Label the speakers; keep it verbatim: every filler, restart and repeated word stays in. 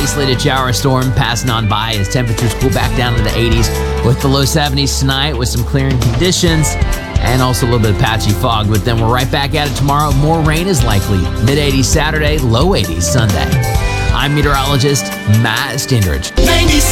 Speaker 1: isolated shower storm passing on by as temperatures cool back down to the eighties with the low seventies tonight with some clearing conditions and also a little bit of patchy fog. But then we're right back at it tomorrow. More rain is likely. mid eighties Saturday, low eighties Sunday. I'm meteorologist Matt Steinrich.